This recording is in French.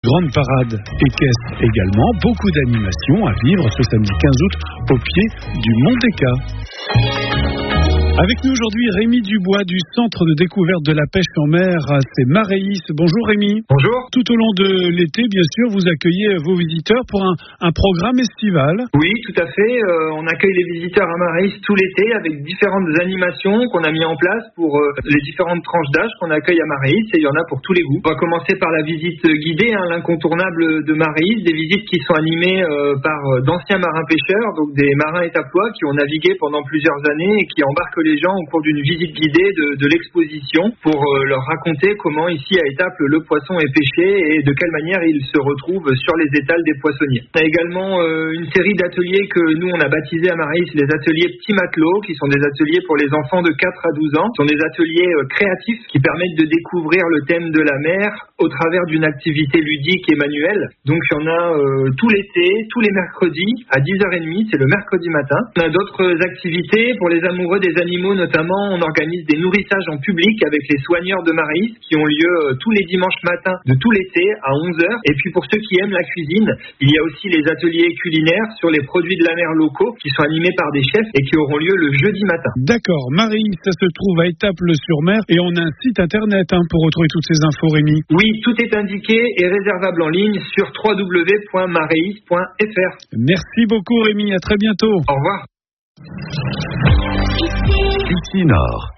Grande parade équestre également, beaucoup d'animations à vivre ce samedi 15 août au pied du Mont Déca. Avec nous aujourd'hui, Rémi Dubois du Centre de découverte de la pêche en mer, c'est Maréis. Bonjour Rémi. Bonjour. Tout au long de l'été, bien sûr, vous accueillez vos visiteurs pour un programme estival. Oui, tout à fait. On accueille les visiteurs à Maréis tout l'été avec différentes animations qu'on a mis en place pour les différentes tranches d'âge qu'on accueille à Maréis, et il y en a pour tous les goûts. On va commencer par la visite guidée, l'incontournable de Maréis, des visites qui sont animées par d'anciens marins pêcheurs, donc des marins étaplois qui ont navigué pendant plusieurs années et qui embarquent les gens au cours d'une visite guidée de l'exposition pour leur raconter comment ici à Étaples le poisson est pêché et de quelle manière il se retrouve sur les étals des poissonniers. On a également une série d'ateliers que nous on a baptisés à Maréis les ateliers petits matelots, qui sont des ateliers pour les enfants de 4 à 12 ans. Ce sont des ateliers créatifs qui permettent de découvrir le thème de la mer au travers d'une activité ludique et manuelle. Donc il y en a tout l'été, tous les mercredis à 10h30, c'est le mercredi matin. On a d'autres activités pour les amoureux des animaux, notamment on organise des nourrissages en public avec les soigneurs de Maréis qui ont lieu tous les dimanches matins de tout l'été à 11h. Et puis pour ceux qui aiment la cuisine, il y a aussi les ateliers culinaires sur les produits de la mer locaux qui sont animés par des chefs et qui auront lieu le jeudi matin. D'accord, Maréis, ça se trouve à Étaples-sur-Mer et on a un site internet pour retrouver toutes ces infos, Rémi. Oui, tout est indiqué et réservable en ligne sur www.mareis.fr. Merci beaucoup Rémi, à très bientôt. Au revoir. Ici Nord.